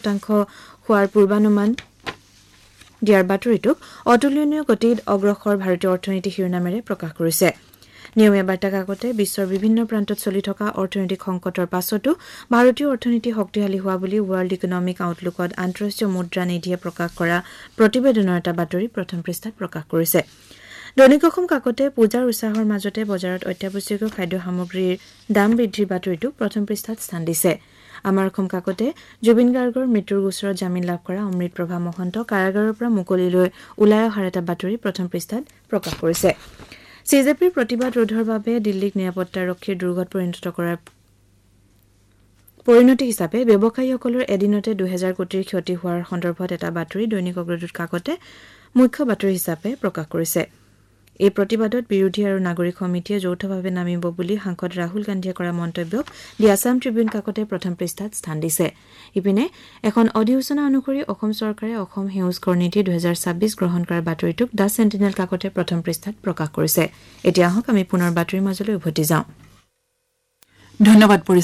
5% হোৱাৰ পূৰ্বানুমান দিয়াৰ বাতৰিটোক অতুলনীয় গতিত অগ্ৰসৰ ভাৰতীয় অৰ্থনীতি শিৰোনামেৰে প্ৰকাশ কৰিছে। নিয়মীয়া বাৰ্তা কাকতে বিশ্বৰ বিভিন্ন প্ৰান্তত চলি থকা অৰ্থনৈতিক সংকটৰ পাছতো ভাৰতীয় অৰ্থনীতি শক্তিশালী হোৱা বুলি ৱৰ্ল্ড ইকনমিক আউটলুকত আন্তঃৰাষ্ট্ৰীয় মুদ্ৰা নিধিয়ে প্ৰকাশ কৰা প্ৰতিবেদনৰ এটা বাতৰি প্ৰথম পৃষ্ঠাত প্ৰকাশ কৰিছে। দৈনিক অসম কাকতে পূজাৰ উৎসাহৰ মাজতে বজাৰত অত্যাৱশ্যকীয় খাদ্য সামগ্ৰীৰ দাম বৃদ্ধিৰ বাতৰিটোক প্ৰথম পৃষ্ঠাত স্থান দিছে। আমাৰ অসম কাকতে জুবিন গাৰ্গৰ মৃত্যুৰ গোচৰত জামিন লাভ কৰা অমৃত প্ৰভা মহন্ত কাৰাগাৰৰ পৰা মুকলিলৈ ওলাই অহাৰ এটা বাতৰি প্ৰথম পৃষ্ঠাত প্ৰকাশ কৰিছে। চিজেপিৰ প্ৰতিবাদ ৰোধৰ বাবে দিল্লীক নিৰাপত্তাৰক্ষীৰ দুৰ্গত পৰিণতি হিচাপে ব্যৱসায়ীসকলৰ এদিনতে 2000 কোটিৰ ক্ষতি হোৱাৰ সন্দৰ্ভত এটা বাতৰি দৈনিক অগ্ৰদূত কাকতে মুখ্য বাতৰি হিচাপে প্ৰকাশ কৰিছে। এই প্ৰতিবাদত বিৰোধী আৰু নাগৰিক সমিতিয়ে যৌথভাৱে নামিব বুলি সাংসদ ৰাহুল গান্ধীয়ে কৰা মন্তব্যক দি আছাম ট্ৰিবিউন কাকতে প্ৰথম পৃষ্ঠাত স্থান দিছে। ইপিনে এখন অধিসূচনা অনুসৰি অসম চৰকাৰে অসম সেউজ কৰ নীতি 2026 গ্ৰহণ কৰাৰ বাতৰিটোক দ্য চেণ্টিনেল কাকতে প্ৰথম পৃষ্ঠাত প্ৰকাশ কৰিছে। এতিয়া আহক আমি পুনৰ বাতৰিৰ মাজলৈ উভতি যাওঁ। ধন্যবাদ।